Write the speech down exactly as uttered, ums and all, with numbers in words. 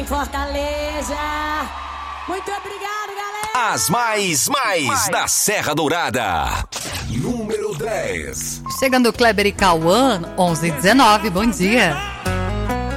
em Fortaleza. Muito obrigado, galera. As mais, mais, mais da Serra Dourada. Número dez. Chegando Kleber e Cauã, onze e dezenove, bom dia.